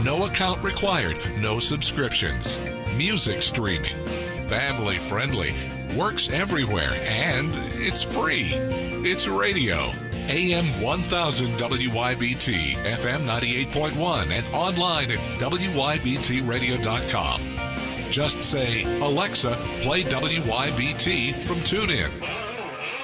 No account required, no subscriptions. Music streaming. Family friendly. Works everywhere, and it's free. It's radio. AM 1000 WYBT, FM 98.1, and online at WYBTradio.com. Just say, Alexa, play WYBT from TuneIn.